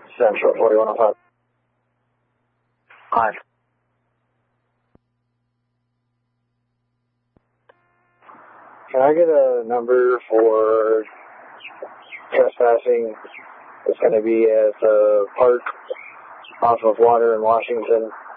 Central 4105. Hi. Can I get a number for trespassing? It's going to be at the park off of Water in Washington.